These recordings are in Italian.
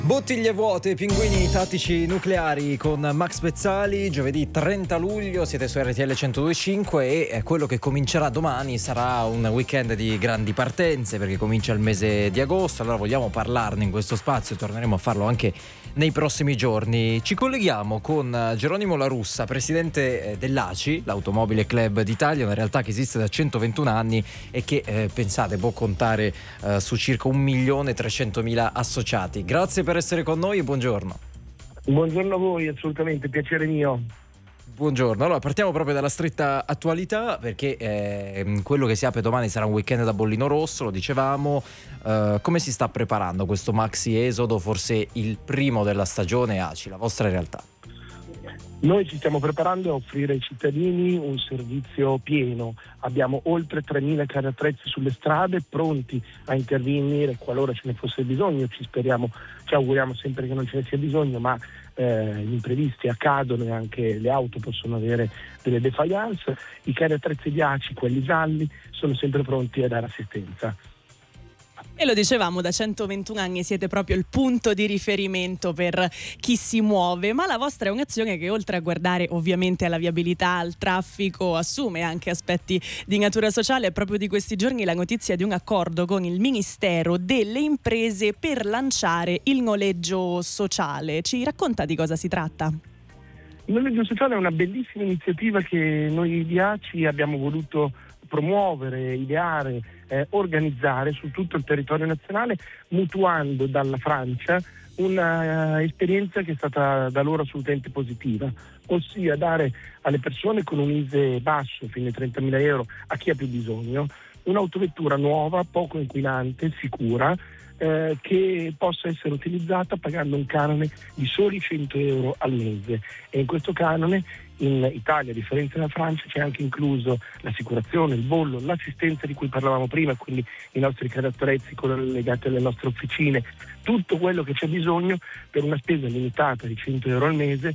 Bottiglie vuote, pinguini tattici nucleari con Max Pezzali. Giovedì 30 luglio siete su RTL 102.5 e quello che comincerà domani sarà un weekend di grandi partenze, perché comincia il mese di agosto. Allora vogliamo parlarne in questo spazio, torneremo a farlo anche nei prossimi giorni. Ci colleghiamo con Geronimo La Russa, presidente dell'ACI, l'Automobile Club d'Italia, una realtà che esiste da 121 anni e che pensate può contare su circa 1.300.000 associati. Grazie per essere con noi e buongiorno. Buongiorno a voi, assolutamente, piacere mio. Buongiorno, allora partiamo proprio dalla stretta attualità, perché quello che si apre domani sarà un weekend da bollino rosso, lo dicevamo. Come si sta preparando questo maxi esodo, forse il primo della stagione ACI, la vostra realtà? Noi ci stiamo preparando a offrire ai cittadini un servizio pieno. Abbiamo oltre 3.000 carri attrezzi sulle strade pronti a intervenire qualora ce ne fosse bisogno. Ci auguriamo sempre che non ce ne sia bisogno, ma gli imprevisti accadono e anche le auto possono avere delle defaillance. I carri attrezzi di ACI, quelli gialli, sono sempre pronti a dare assistenza. E lo dicevamo, da 121 anni siete proprio il punto di riferimento per chi si muove, ma la vostra è un'azione che, oltre a guardare ovviamente alla viabilità, al traffico, assume anche aspetti di natura sociale. È proprio di questi giorni la notizia di un accordo con il Ministero delle Imprese per lanciare il noleggio sociale. Ci racconta di cosa si tratta? Il noleggio sociale è una bellissima iniziativa che noi di ACI abbiamo voluto promuovere, ideare, organizzare su tutto il territorio nazionale, mutuando dalla Francia una esperienza che è stata da loro assolutamente positiva, ossia dare alle persone con un ISEE basso, fino ai 30.000 euro, a chi ha più bisogno, un'autovettura nuova, poco inquinante, sicura, che possa essere utilizzata pagando un canone di soli 100 euro al mese. E in questo canone in Italia, a differenza della Francia, c'è anche incluso l'assicurazione, il bollo, l'assistenza di cui parlavamo prima, quindi i nostri carri attrezzi legati alle nostre officine, tutto quello che c'è bisogno per una spesa limitata di 100 euro al mese,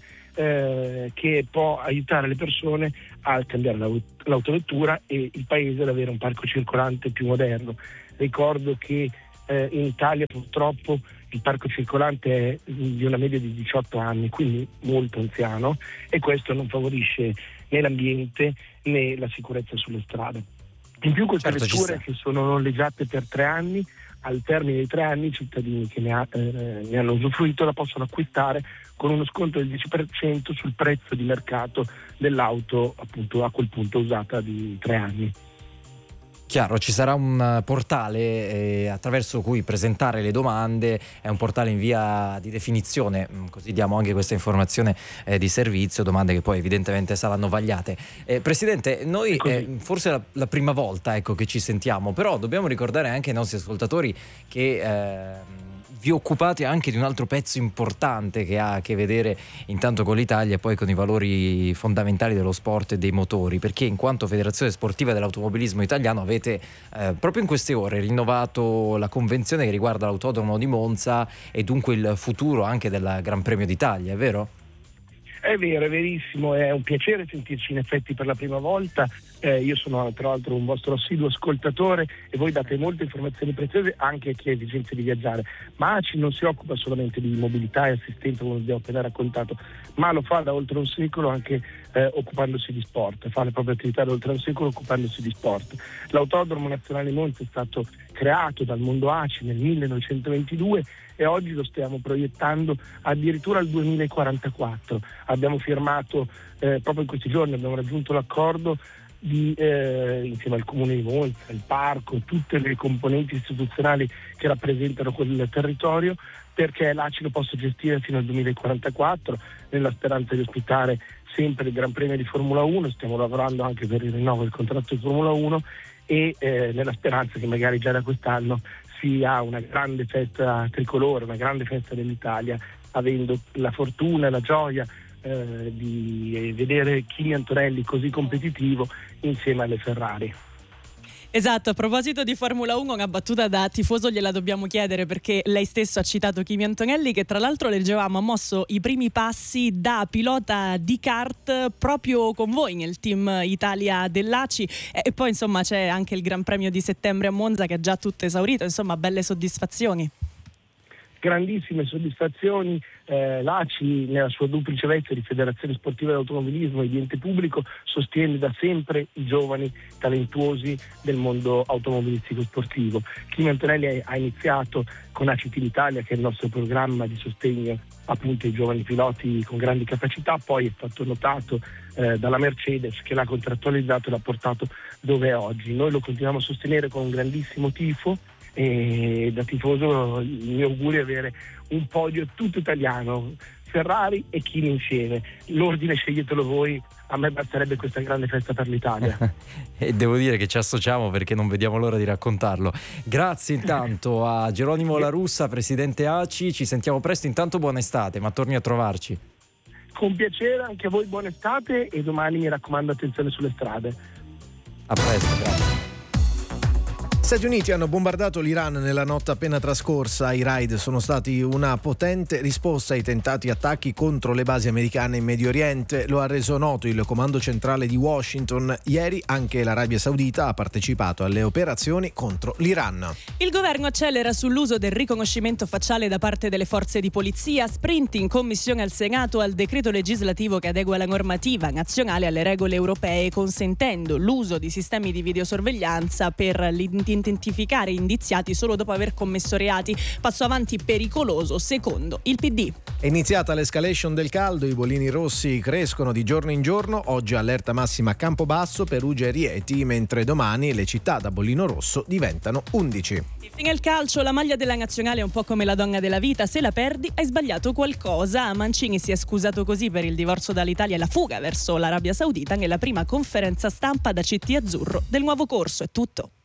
che può aiutare le persone a cambiare l'autovettura e il paese ad avere un parco circolante più moderno. Ricordo che in Italia purtroppo il parco circolante è di una media di 18 anni, quindi molto anziano, e questo non favorisce né l'ambiente né la sicurezza sulle strade. In più queste vetture che sono noleggiate per 3 anni, al termine dei 3 anni i cittadini che ne hanno usufruito la possono acquistare con uno sconto del 10% sul prezzo di mercato dell'auto, appunto a quel punto usata di 3 anni. Chiaro, ci sarà un portale attraverso cui presentare le domande, è un portale in via di definizione, così diamo anche questa informazione di servizio, domande che poi evidentemente saranno vagliate. Presidente, noi forse è la prima volta che ci sentiamo, però dobbiamo ricordare anche ai nostri ascoltatori che vi occupate anche di un altro pezzo importante che ha a che vedere intanto con l'Italia e poi con i valori fondamentali dello sport e dei motori, perché in quanto Federazione Sportiva dell'Automobilismo Italiano avete proprio in queste ore rinnovato la convenzione che riguarda l'Autodromo di Monza e dunque il futuro anche del Gran Premio d'Italia, è vero? È vero, è verissimo, è un piacere sentirci in effetti per la prima volta. Io sono tra l'altro un vostro assiduo ascoltatore e voi date molte informazioni preziose anche a chi ha esigenze di viaggiare, ma ACI non si occupa solamente di mobilità e assistenza, come abbiamo appena raccontato, ma lo fa da oltre un secolo anche occupandosi di sport, fa le proprie attività da oltre un secolo occupandosi di sport. L'Autodromo Nazionale Monza è stato creato dal mondo ACI nel 1922 e oggi lo stiamo proiettando addirittura al 2044. Abbiamo firmato proprio in questi giorni, abbiamo raggiunto l'accordo insieme al Comune di Monza, il parco, tutte le componenti istituzionali che rappresentano quel territorio, perché l'ACI lo possa gestire fino al 2044 nella speranza di ospitare sempre il Gran Premio di Formula 1. Stiamo lavorando anche per il rinnovo del contratto di Formula 1 e nella speranza che magari già da quest'anno si ha una grande festa tricolore, una grande festa dell'Italia, avendo la fortuna e la gioia di vedere Kimi Antonelli così competitivo insieme alle Ferrari. Esatto, a proposito di Formula 1, una battuta da tifoso gliela dobbiamo chiedere, perché lei stesso ha citato Kimi Antonelli, che tra l'altro leggevamo ha mosso i primi passi da pilota di kart proprio con voi nel team Italia dell'ACI, e poi insomma c'è anche il Gran Premio di settembre a Monza che è già tutto esaurito, insomma belle soddisfazioni. grandissime soddisfazioni. L'ACI, nella sua duplice veste di Federazione Sportiva dell'Automobilismo e di ente pubblico, sostiene da sempre i giovani talentuosi del mondo automobilistico sportivo. Clima Antonelli ha iniziato con ACI Team Italia, che è il nostro programma di sostegno appunto ai giovani piloti con grandi capacità, poi è stato notato dalla Mercedes, che l'ha contrattualizzato e l'ha portato dove è oggi. Noi lo continuiamo a sostenere con un grandissimo tifo, e da tifoso il mio augurio è avere un podio tutto italiano, Ferrari e Kimi insieme. L'ordine sceglietelo voi, a me basterebbe questa grande festa per l'Italia. E devo dire che ci associamo, perché non vediamo l'ora di raccontarlo. Grazie intanto a Geronimo La Russa, presidente ACI, ci sentiamo presto. Intanto buona estate, ma torni a trovarci. Con piacere, anche a voi buona estate, e domani mi raccomando attenzione sulle strade. A presto, grazie. Gli Stati Uniti hanno bombardato l'Iran nella notte appena trascorsa. I raid sono stati una potente risposta ai tentati attacchi contro le basi americane in Medio Oriente. Lo ha reso noto il comando centrale di Washington. Ieri anche l'Arabia Saudita ha partecipato alle operazioni contro l'Iran. Il governo accelera sull'uso del riconoscimento facciale da parte delle forze di polizia. Sprint in commissione al Senato al decreto legislativo che adegua la normativa nazionale alle regole europee, consentendo l'uso di sistemi di videosorveglianza per identificare indiziati solo dopo aver commesso reati. Passo avanti pericoloso, secondo il PD. È iniziata l'escalation del caldo, i bolini rossi crescono di giorno in giorno. Oggi allerta massima a Campobasso, Perugia e Rieti, mentre domani le città da bollino rosso diventano 11. Infine il calcio, la maglia della nazionale è un po' come la donna della vita, se la perdi hai sbagliato qualcosa. Mancini si è scusato così per il divorzio dall'Italia e la fuga verso l'Arabia Saudita nella prima conferenza stampa da CT azzurro del nuovo corso. È tutto.